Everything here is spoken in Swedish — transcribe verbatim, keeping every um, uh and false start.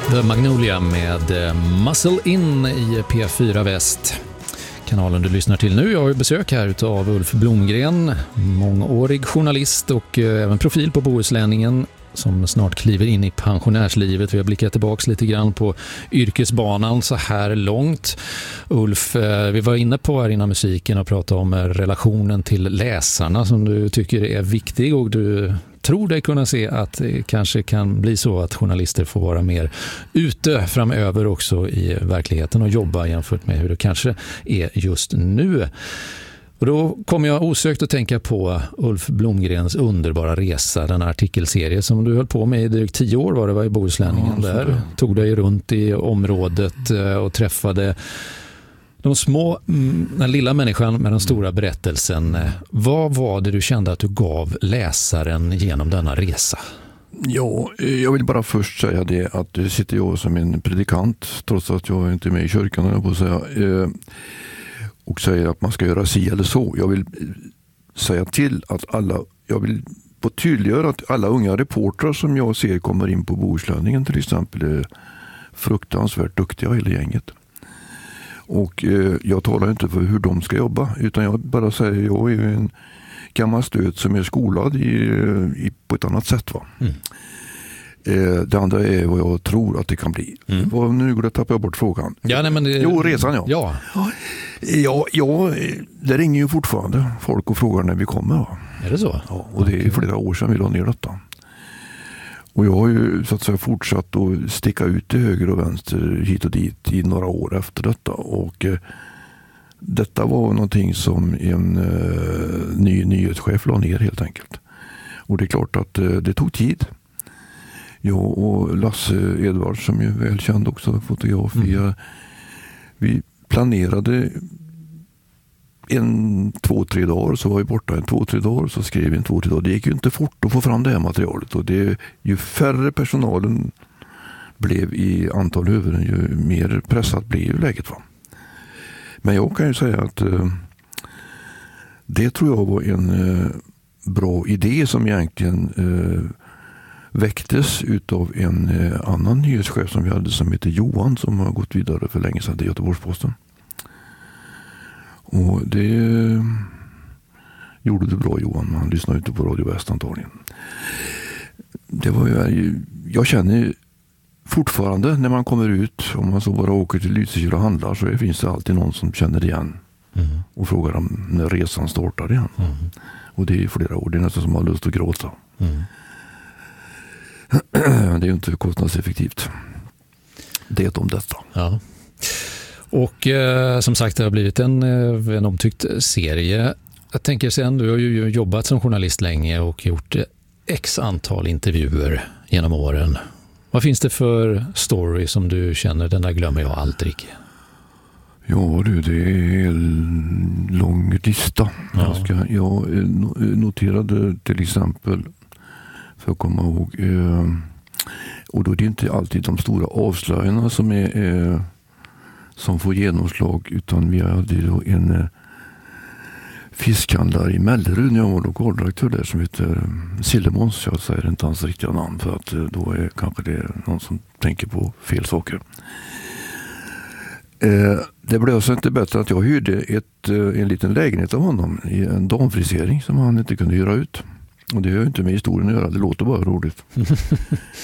The Magnolia med Muscle In i P fyra Väst. Kanalen du lyssnar till nu. Jag har besök här av Ulf Blomgren, mångårig journalist och även profil på Bohuslänningen som snart kliver in i pensionärslivet. Vi har blickat tillbaka lite grann på yrkesbanan så här långt. Ulf, vi var inne på här innan musiken och pratade om relationen till läsarna som du tycker är viktig, och du tror dig kunna se att det kanske kan bli så att journalister får vara mer ute framöver också i verkligheten och jobba jämfört med hur det kanske är just nu. Och då kommer jag osökt att tänka på Ulf Blomgrens underbara resa, den artikelserie som du höll på med i drygt tio år var det var i Bohuslänningen. Ja, där tog dig runt i området och träffade de små, den lilla människan med den stora berättelsen. Vad var det du kände att du gav läsaren genom denna resa? Ja, jag vill bara först säga det att det sitter jag som en predikant, trots att jag inte är med i kyrkan, eller på att säga, och säger att man ska göra si eller så. Jag vill säga till att alla, jag vill på tydliggöra att alla unga reportrar som jag ser kommer in på Bohuslänningen till exempel är fruktansvärt duktiga, hela gänget. Och eh, jag talar inte för hur de ska jobba, utan jag bara säger jag är en gammal stöt som är skolad i, i, på ett annat sätt. Va? Mm. Eh, det andra är vad jag tror att det kan bli. Mm. Vad, nu går det att tappa bort frågan. Ja, nej, men det... Jo, resan ja. Ja. Ja, ja, det ringer ju fortfarande folk och frågar när vi kommer. Va? Är det så? Ja, och det är flera år sedan vi la ner detta. Och jag har ju så att säga fortsatt att sticka ut till höger och vänster hit och dit i några år efter detta. Och eh, detta var någonting som en eh, ny nyhetschef la ner helt enkelt. Och det är klart att eh, det tog tid. Jag och Lasse Edvard som är välkänd också, fotograf, mm. vi, vi planerade en, två, tre dagar, så var vi borta en, två, tre dagar, så skrev vi en, två, tre dagar. Det gick ju inte fort att få fram det här materialet, och det, ju färre personalen blev i antal huvuden, ju mer pressat blev läget. Va? Men jag kan ju säga att eh, det tror jag var en eh, bra idé som egentligen eh, väcktes utav en eh, annan nyhetschef som vi hade som heter Johan, som har gått vidare för länge sedan till Göteborgs-Posten. Och det eh, gjorde det bra, Johan. Han lyssnade ute på Radio Väst antagligen. Det var ju, jag känner fortfarande när man kommer ut, om man så bara åker till Lysekil och handlar, så finns det alltid någon som känner igen mm. och frågar om när resan startar igen. Mm. Och det är flera år. Det är nästan som man har lust att gråta. Mm. Det är ju inte kostnadseffektivt. Det är om detta. Ja. Och eh, som sagt, det har blivit en, en omtyckt serie. Jag tänker sen, du har ju jobbat som journalist länge och gjort x antal intervjuer genom åren. Vad finns det för story som du känner, den där glömmer jag aldrig? Ja du, det är en lång lista. Ja. Jag, ska, jag noterade till exempel, för att komma ihåg, eh, och då är det inte alltid de stora avslöjarna som är eh, som får genomslag, utan vi hade då en eh, fiskhandlare i Mellerud när jag var lokaldirektör där som heter Sillemons. Jag säger inte hans riktiga namn för att eh, då är kanske det någon som tänker på fel saker. Eh, det blev alltså inte bättre att jag hyrde ett, eh, en liten lägenhet av honom i en damfrisering som han inte kunde hyra ut. Och det har ju inte med historien att göra, det låter bara roligt.